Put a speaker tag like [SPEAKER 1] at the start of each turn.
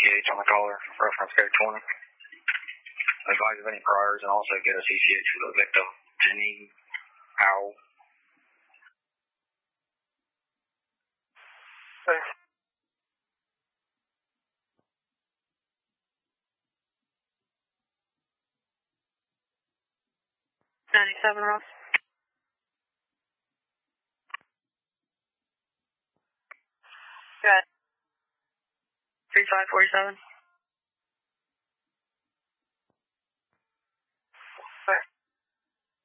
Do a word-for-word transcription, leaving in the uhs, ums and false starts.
[SPEAKER 1] H on the caller, reference code twenty. Advise of any priors and also get a C C H for the victim, Jenny Howell.
[SPEAKER 2] Thanks.
[SPEAKER 3] ninety-seven, Ross. Good. three five four seven.